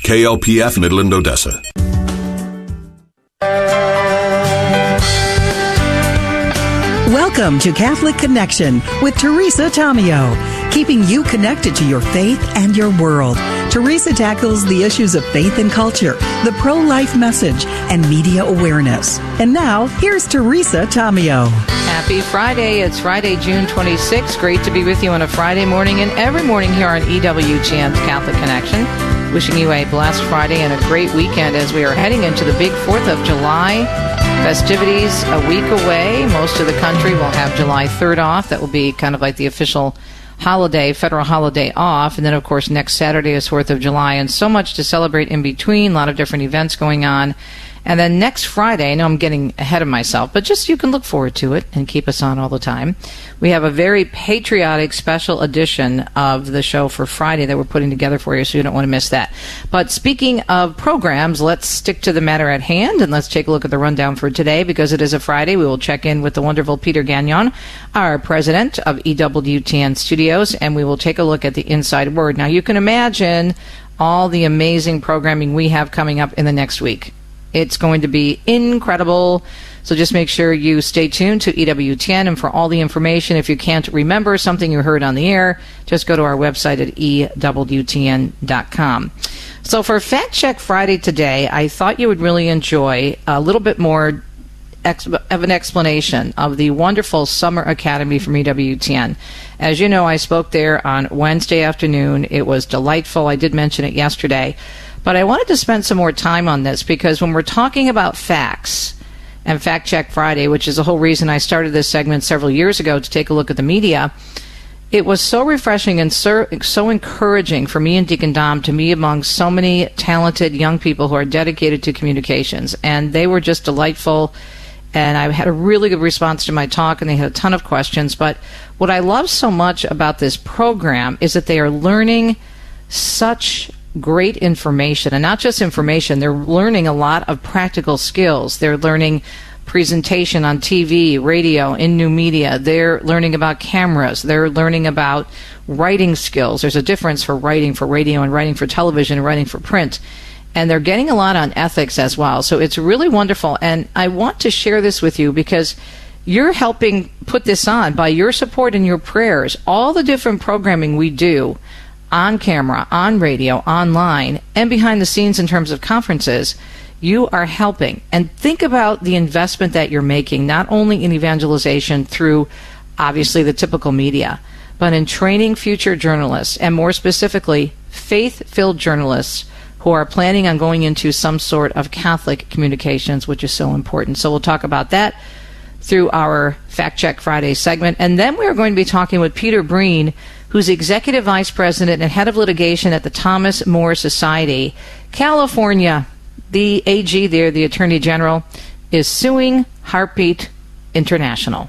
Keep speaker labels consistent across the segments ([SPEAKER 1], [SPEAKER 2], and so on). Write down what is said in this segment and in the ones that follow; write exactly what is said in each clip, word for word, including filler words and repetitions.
[SPEAKER 1] K L P F Midland, Odessa.
[SPEAKER 2] Welcome to Catholic Connection with Teresa Tomeo, keeping you connected to your faith and your world. Teresa tackles the issues of faith and culture, the pro-life message, and media awareness. And now, here's Teresa Tomeo.
[SPEAKER 3] Happy Friday. It's Friday, June twenty-sixth. Great to be with you on a Friday morning and every morning here on E W T N's Catholic Connection. Wishing you a blessed Friday and a great weekend as we are heading into the big fourth of July festivities a week away. Most of the country will have July third off. That will be kind of like the official holiday, federal holiday off. And then, of course, next Saturday is fourth of July. And so much to celebrate in between, a lot of different events going on. And then next Friday, I know I'm getting ahead of myself, but just you can look forward to it and keep us on all the time. We have a very patriotic special edition of the show for Friday that we're putting together for you, so you don't want to miss that. But speaking of programs, let's stick to the matter at hand, and let's take a look at the rundown for today. Because it is a Friday, we will check in with the wonderful Peter Gagnon, our president of E W T N Studios, and we will take a look at the Inside Word. Now, you can imagine all the amazing programming we have coming up in the next week. It's going to be incredible. So just make sure you stay tuned to E W T N. And for all the information, if you can't remember something you heard on the air, just go to our website at E W T N dot com. So for Fact Check Friday today, I thought you would really enjoy a little bit more ex- of an explanation of the wonderful Summer Academy from E W T N. As you know, I spoke there on Wednesday afternoon. It was delightful. I did mention it yesterday. But I wanted to spend some more time on this because when we're talking about facts and Fact Check Friday, which is the whole reason I started this segment several years ago to take a look at the media, it was so refreshing and so, so encouraging for me and Deacon Dom to be among so many talented young people who are dedicated to communications. And they were just delightful. And I had a really good response to my talk, and they had a ton of questions. But what I love so much about this program is that they are learning such great information, and not just information. They're learning a lot of practical skills. They're learning presentation on T V, radio, in new media. They're learning about cameras. They're learning about writing skills. There's a difference for writing for radio and writing for television and writing for print. And they're getting a lot on ethics as well. So it's really wonderful. And I want to share this with you because you're helping put this on by your support and your prayers. All the different programming we do on camera, on radio, online, and behind the scenes in terms of conferences, you are helping. And think about the investment that you're making, not only in evangelization through, obviously, the typical media, but in training future journalists, and more specifically, faith-filled journalists who are planning on going into some sort of Catholic communications, which is so important. So we'll talk about that through our Fact Check Friday segment. And then we're going to be talking with Peter Breen, who's Executive Vice President and Head of Litigation at the Thomas More Society. California, the A G there, the Attorney General, is suing Heartbeat International.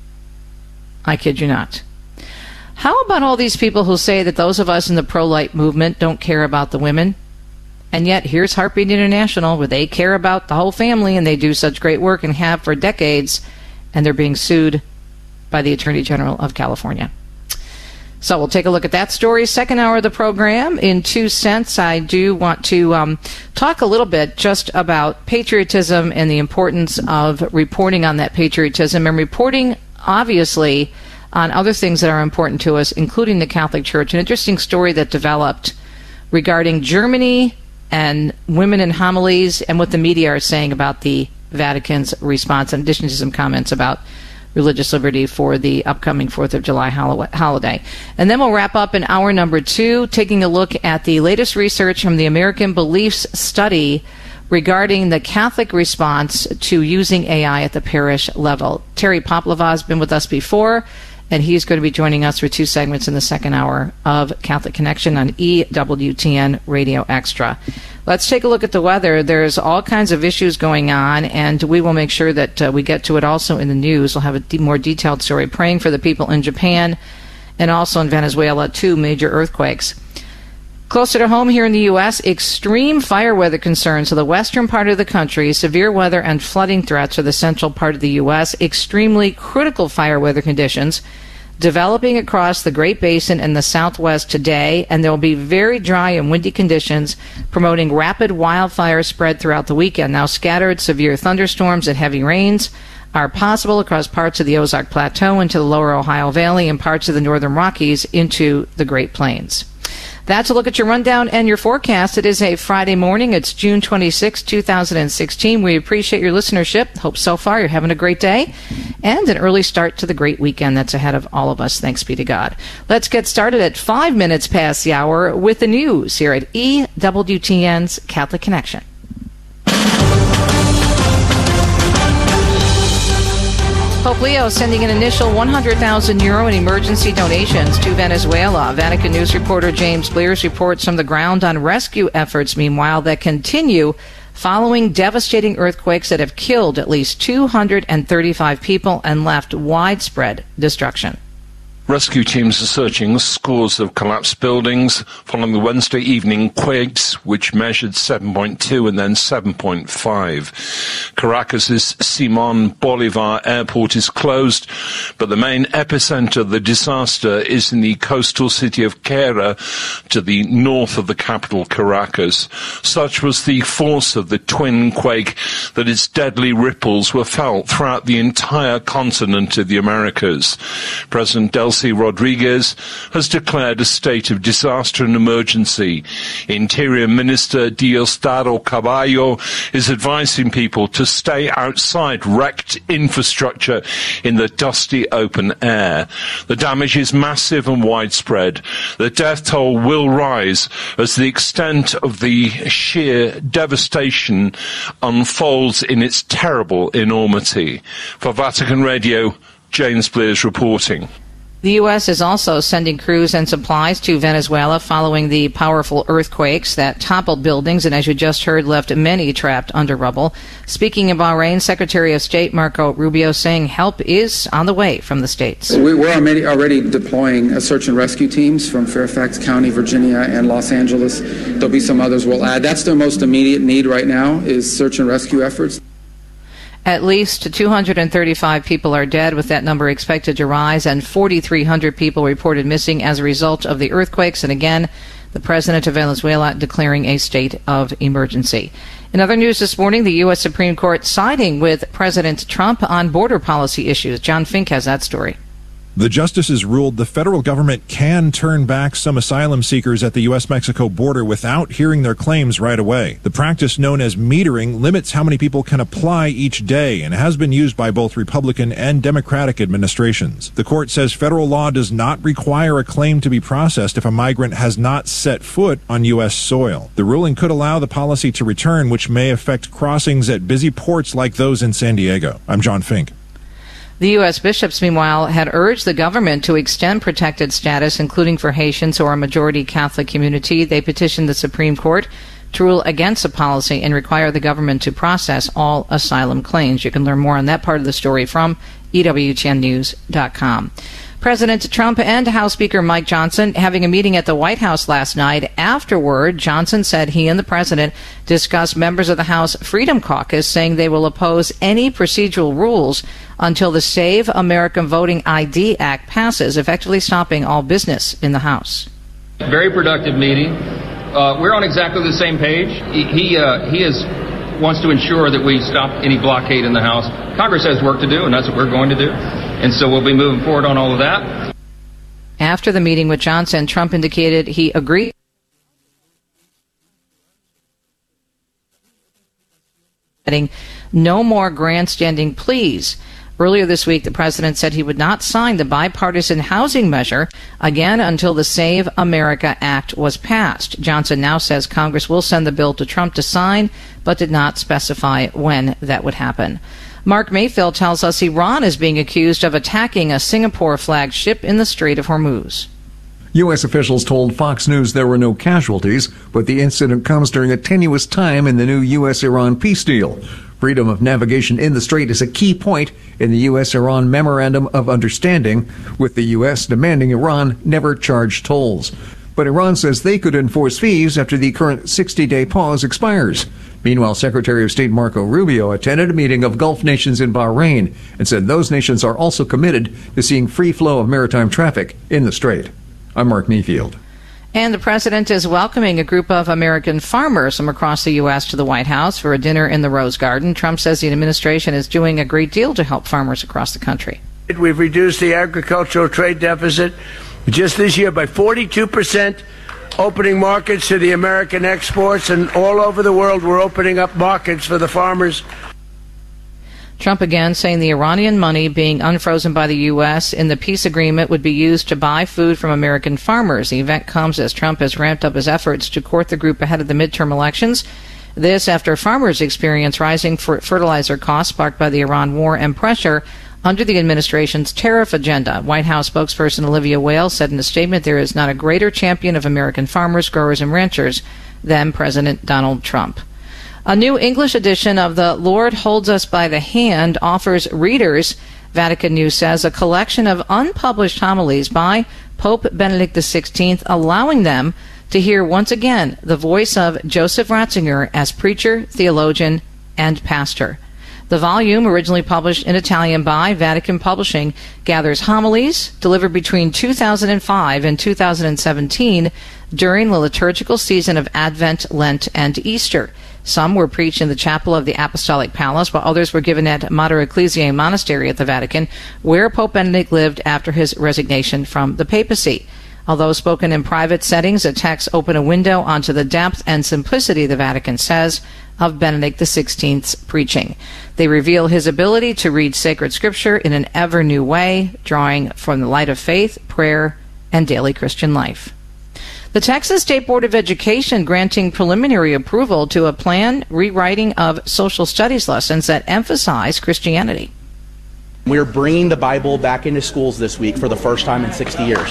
[SPEAKER 3] I kid you not. How about all these people who say that those of us in the pro-life movement don't care about the women? And yet here's Heartbeat International, where they care about the whole family and they do such great work and have for decades, and they're being sued by the Attorney General of California. So we'll take a look at that story. Second hour of the program. In two cents, I do want to um, talk a little bit just about patriotism and the importance of reporting on that patriotism and reporting, obviously, on other things that are important to us, including the Catholic Church. An interesting story that developed regarding Germany and women in homilies and what the media are saying about the Vatican's response, in addition to some comments about religious liberty for the upcoming fourth of July holiday. And then we'll wrap up in hour number two, taking a look at the latest research from the American Beliefs Study regarding the Catholic response to using A I at the parish level. Terry Poplava has been with us before, and he's going to be joining us for two segments in the second hour of Catholic Connection on E W T N Radio Extra. Let's take a look at the weather. There's all kinds of issues going on, and we will make sure that uh, we get to it also in the news. We'll have a de- more detailed story, praying for the people in Japan and also in Venezuela, two major earthquakes. Closer to home here in the U S, extreme fire weather concerns to the western part of the country, severe weather and flooding threats to the central part of the U S, extremely critical fire weather conditions developing across the Great Basin and the southwest today, and there will be very dry and windy conditions, promoting rapid wildfire spread throughout the weekend. Now, scattered severe thunderstorms and heavy rains are possible across parts of the Ozark Plateau into the lower Ohio Valley and parts of the northern Rockies into the Great Plains. That's a look at your rundown and your forecast. It is a Friday morning. It's June twenty-sixth, two thousand sixteen. We appreciate your listenership. Hope so far you're having a great day and an early start to the great weekend that's ahead of all of us. Thanks be to God. Let's get started at five minutes past the hour with the news here at E W T N's Catholic Connection. Pope Leo sending an initial one hundred thousand euro in emergency donations to Venezuela. Vatican News reporter James Blears reports from the ground on rescue efforts, meanwhile, that continue following devastating earthquakes that have killed at least two hundred thirty-five people and left widespread destruction.
[SPEAKER 4] Rescue teams are searching scores of collapsed buildings following the Wednesday evening quakes, which measured seven point two and then seven point five. Caracas's Simon Bolivar airport is closed, but the main epicenter of the disaster is in the coastal city of Quera, to the north of the capital, Caracas. Such was the force of the twin quake that its deadly ripples were felt throughout the entire continent of the Americas. President Delcy Rodriguez has declared a state of disaster and emergency. Interior Minister Diosdado Caballo is advising people to stay outside wrecked infrastructure in the dusty open air. The damage is massive and widespread. The death toll will rise as the extent of the sheer devastation unfolds in its terrible enormity. For Vatican Radio, James Blears reporting.
[SPEAKER 3] The U S is also sending crews and supplies to Venezuela following the powerful earthquakes that toppled buildings and, as you just heard, left many trapped under rubble. Speaking in Bahrain, Secretary of State Marco Rubio saying help is on the way from the States.
[SPEAKER 5] We were already, already deploying uh, search and rescue teams from Fairfax County, Virginia, and Los Angeles. There'll be some others we'll add. That's their most immediate need right now, is search and rescue efforts.
[SPEAKER 3] At least two hundred thirty-five people are dead, with that number expected to rise, and forty-three hundred people reported missing as a result of the earthquakes. And again, the president of Venezuela declaring a state of emergency. In other news this morning, the U S Supreme Court siding with President Trump on border policy issues. John Fink has that story.
[SPEAKER 6] The justices ruled the federal government can turn back some asylum seekers at the U S Mexico border without hearing their claims right away. The practice known as metering limits how many people can apply each day and has been used by both Republican and Democratic administrations. The court says federal law does not require a claim to be processed if a migrant has not set foot on U S soil. The ruling could allow the policy to return, which may affect crossings at busy ports like those in San Diego. I'm John Fink.
[SPEAKER 3] The U S bishops, meanwhile, had urged the government to extend protected status, including for Haitians who are a majority Catholic community. They petitioned the Supreme Court to rule against the policy and require the government to process all asylum claims. You can learn more on that part of the story from E W T N news dot com. President Trump and House Speaker Mike Johnson having a meeting at the White House last night. Afterward, Johnson said he and the president discussed members of the House Freedom Caucus, saying they will oppose any procedural rules until the Save American Voting I D Act passes, effectively stopping all business in the House.
[SPEAKER 7] Very productive meeting. Uh, we're on exactly the same page. He he, uh, he is wants to ensure that we stop any blockade in the House. Congress has work to do, and that's what we're going to do. And so we'll be moving forward on all of that.
[SPEAKER 3] After the meeting with Johnson, Trump indicated he agreed no more grandstanding pleas. Earlier this week, the president said he would not sign the bipartisan housing measure again until the Save America Act was passed. Johnson now says Congress will send the bill to Trump to sign, but did not specify when that would happen. Mark Mayfield tells us Iran is being accused of attacking a Singapore-flagged ship in the Strait of Hormuz.
[SPEAKER 8] U S officials told Fox News there were no casualties, but the incident comes during a tenuous time in the new U S Iran peace deal. Freedom of navigation in the strait is a key point in the U S Iran Memorandum of Understanding, with the U S demanding Iran never charge tolls. but Iran says they could enforce fees after the current sixty-day pause expires. Meanwhile, Secretary of State Marco Rubio attended a meeting of Gulf nations in Bahrain and said those nations are also committed to seeing free flow of maritime traffic in the Strait. I'm Mark Mayfield.
[SPEAKER 3] And the president is welcoming a group of American farmers from across the U S to the White House for a dinner in the Rose Garden. Trump says the administration is doing a great deal to help farmers across the country.
[SPEAKER 9] We've reduced the agricultural trade deficit just this year by forty-two percent, opening markets to the American exports, and all over the world we're opening up markets for the farmers.
[SPEAKER 3] Trump again saying the Iranian money being unfrozen by the U S in the peace agreement would be used to buy food from American farmers. The event comes as Trump has ramped up his efforts to court the group ahead of the midterm elections. This after farmers experience rising fertilizer costs sparked by the Iran war and pressure under the administration's tariff agenda. White House spokesperson Olivia Wales said in a statement there is not a greater champion of American farmers, growers, and ranchers than President Donald Trump. A new English edition of The Lord Holds Us by the Hand offers readers, Vatican News says, a collection of unpublished homilies by Pope Benedict the sixteenth, allowing them to hear once again the voice of Joseph Ratzinger as preacher, theologian, and pastor. The volume, originally published in Italian by Vatican Publishing, gathers homilies delivered between two thousand five and two thousand seventeen during the liturgical season of Advent, Lent, and Easter. Some were preached in the chapel of the Apostolic Palace, while others were given at Mater Ecclesiae Monastery at the Vatican, where Pope Benedict lived after his resignation from the papacy. Although spoken in private settings, the texts open a window onto the depth and simplicity, the Vatican says, of Benedict the sixteenth's preaching. They reveal his ability to read sacred scripture in an ever-new way, drawing from the light of faith, prayer, and daily Christian life. The Texas State Board of Education granting preliminary approval to a planned rewriting of social studies lessons that emphasize Christianity.
[SPEAKER 10] We're bringing the Bible back into schools this week for the first time in sixty years.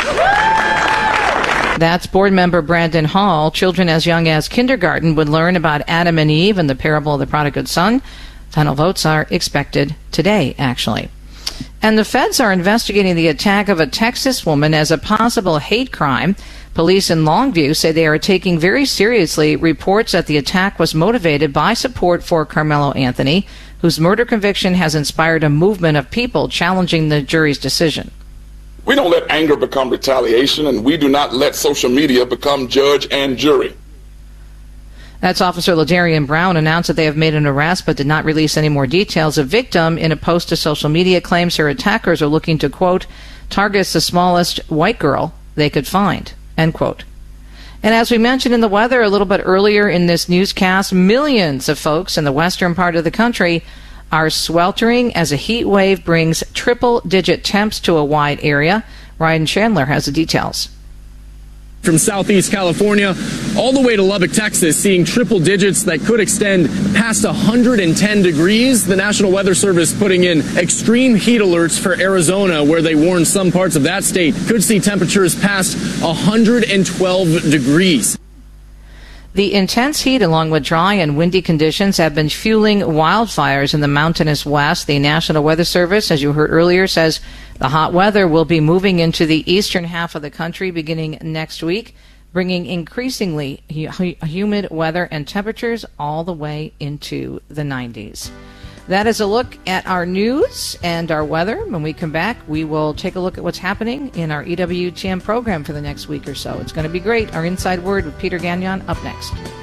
[SPEAKER 3] That's board member Brandon Hall. Children as young as kindergarten would learn about Adam and Eve and the parable of the prodigal son. Final votes are expected today, actually. And the feds are investigating the attack of a Texas woman as a possible hate crime. Police in Longview say they are taking very seriously reports that the attack was motivated by support for Carmelo Anthony, whose murder conviction has inspired a movement of people challenging the jury's decision.
[SPEAKER 11] We don't let anger become retaliation, and we do not let social media become judge and jury.
[SPEAKER 3] That's Officer Ladarian Brown announced that they have made an arrest but did not release any more details. A victim in a post to social media claims her attackers are looking to, quote, target the smallest white girl they could find, end quote. And as we mentioned in the weather a little bit earlier in this newscast, millions of folks in the western part of the country are sweltering as a heat wave brings triple-digit temps to a wide area. Ryan Chandler has the details.
[SPEAKER 12] From southeast California all the way to Lubbock, Texas, seeing triple digits that could extend past one hundred ten degrees. The National Weather Service putting in extreme heat alerts for Arizona, where they warn some parts of that state could see temperatures past one hundred twelve degrees.
[SPEAKER 3] The intense heat, along with dry and windy conditions, have been fueling wildfires in the mountainous west. The National Weather Service, as you heard earlier, says the hot weather will be moving into the eastern half of the country beginning next week, bringing increasingly humid weather and temperatures all the way into the nineties. That is a look at our news and our weather. When we come back, we will take a look at what's happening in our E W T M program for the next week or so. It's going to be great. Our Inside Word with Peter Gagnon up next.